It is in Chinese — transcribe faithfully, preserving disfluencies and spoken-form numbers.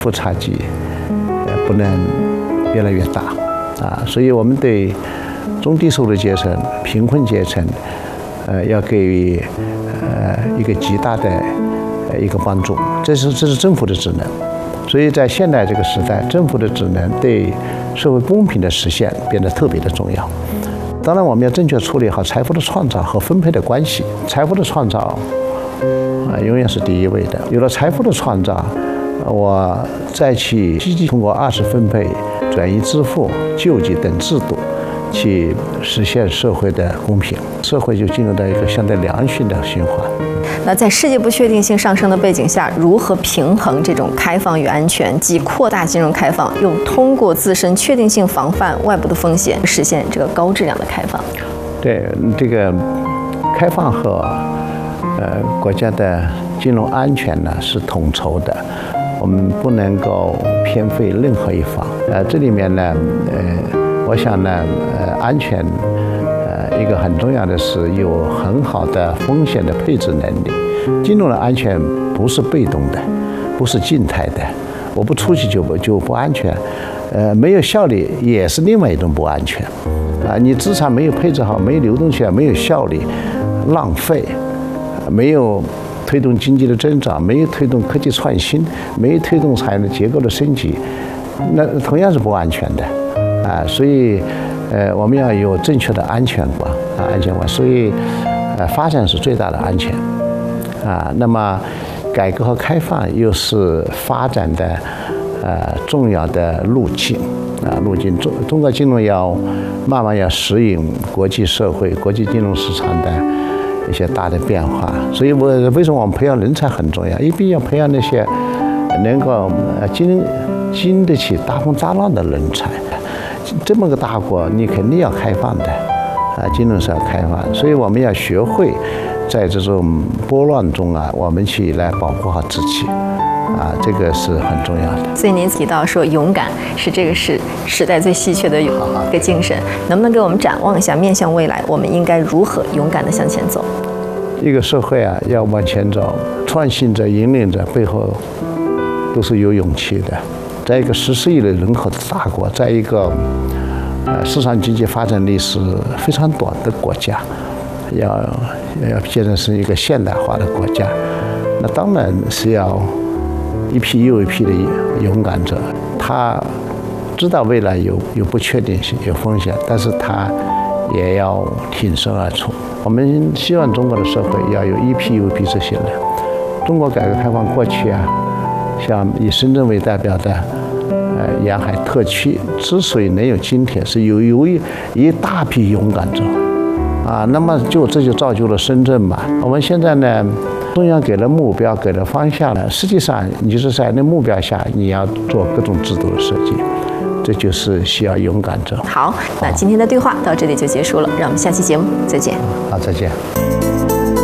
富差距呃不能越来越大啊，所以我们对中低收入阶层、贫困阶层，呃，要给予呃一个极大的呃一个帮助，这是这是政府的职能。所以在现代这个时代，政府的职能对社会公平的实现变得特别的重要。当然，我们要正确处理好财富的创造和分配的关系。财富的创造啊，永远是第一位的。有了财富的创造，我再去积极通过二次分配、转移支付、救济等制度，去实现社会的公平，社会就进入到一个相对良性的循环。 那在世界不确定性上升的背景下，如何平衡这种开放与安全，既扩大金融开放，又通过自身确定性防范外部的风险，实现这个高质量的开放？ 对这个开放和呃国家的金融安全呢是统筹的，我们不能够偏废任何一方。呃，这里面呢，呃，我想呢，呃，安全。一个很重要的是有很好的风险的配置能力。金融的安全不是被动的，不是静态的。我不出去就不就不安全，呃，没有效率也是另外一种不安全。啊，你资产没有配置好，没有流动性，没有效率，浪费，没有推动经济的增长，没有推动科技创新，没有推动产业的结构的升级，那同样是不安全的。啊，所以。呃，我们要有正确的安全观啊，安全观。所以，呃，发展是最大的安全啊。那么，改革和开放又是发展的呃重要的路径啊，路径。中中国金融要慢慢要适应国际社会、国际金融市场的一些大的变化。所以我为什么我们培养人才很重要？一定要培养那些能够经经得起大风大浪的人才。这么个大国，你肯定要开放的，啊，金融是要开放，所以我们要学会在这种波乱中啊，我们去来保护好自己，啊，这个是很重要的。 所以您提到说，勇敢是这个时时代最稀缺的一个精神，能不能给我们展望一下，面向未来，我们应该如何勇敢地向前走？ 一个社会啊，要往前走，创新者、引领者背后都是有勇气的。在一个十四亿的人口的大国，在一个呃市场经济发展历史非常短的国家，要要变成是一个现代化的国家，那当然是要一批又一批的勇敢者。他知道未来有有不确定性、有风险，但是他也要挺身而出。我们希望中国的社会要有一批又一批这些人。中国改革开放过去啊，像以深圳为代表的呃沿海特区，之所以能有今天，是有由于一大批勇敢者啊，那么就这就造就了深圳嘛。我们现在呢，中央给了目标，给了方向呢，实际上你就是在那目标下，你要做各种制度的设计，这就是需要勇敢者。 好，那今天的对话到这里就结束了，让我们下期节目再见。 好，再见。